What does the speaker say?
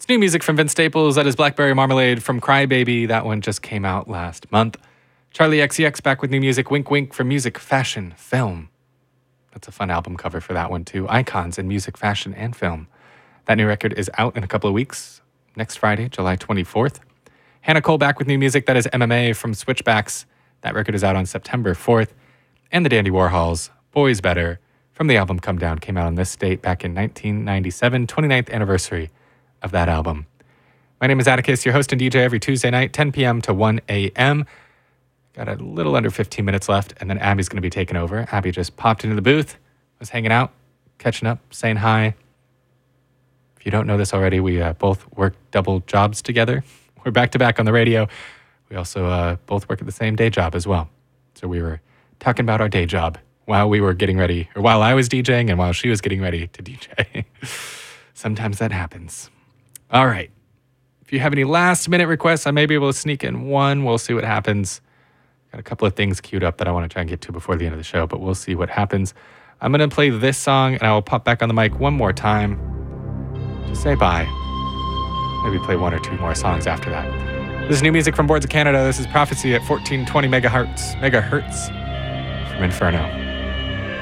It's new music from Vince Staples. That is Blackberry Marmalade from Crybaby. That one just came out last month. Charlie XCX back with new music, Wink Wink, from Music, Fashion, Film. That's a fun album cover for that one too. Icons in music, fashion, and film. That new record is out in a couple of weeks. Next Friday, July 24th. Hannah Cole back with new music. That is MMA from Switchbacks. That record is out on September 4th. And the Dandy Warhols, Boys Better, from the album Come Down, came out on this date back in 1997, 29th anniversary of that album. My name is Atticus, your host and DJ every Tuesday night, 10 p.m. to 1 a.m. Got a little under 15 minutes left, and then Abby's going to be taking over. Abby just popped into the booth, was hanging out, catching up, saying hi. If you don't know this already, we both work double jobs together. We're back-to-back on the radio. We also both work at the same day job as well. So we were talking about our day job while we were getting ready, or while I was DJing and while she was getting ready to DJ. Sometimes that happens. All right. If you have any last-minute requests, I may be able to sneak in one. We'll see what happens. Got a couple of things queued up that I want to try and get to before the end of the show, but we'll see what happens. I'm going to play this song, and I will pop back on the mic one more time to say bye. Maybe play one or two more songs after that. This is new music from Boards of Canada. This is Prophecy at 1420 megahertz from Inferno.